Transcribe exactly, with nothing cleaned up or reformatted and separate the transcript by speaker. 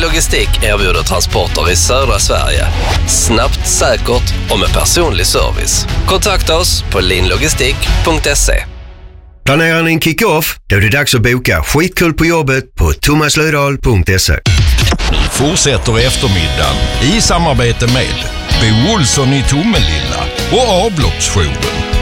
Speaker 1: Logistik erbjuder transporter i södra Sverige. Snabbt, säkert och med personlig service. Kontakta oss på linlogistik punkt se.
Speaker 2: Planerar ni en kick-off? Då är det dags att boka skitkul på jobbet på thomas löfdahl punkt se.
Speaker 3: Nu fortsätter eftermiddagen i samarbete med Bo Olsson i Tomelilla och Avloppsjouren.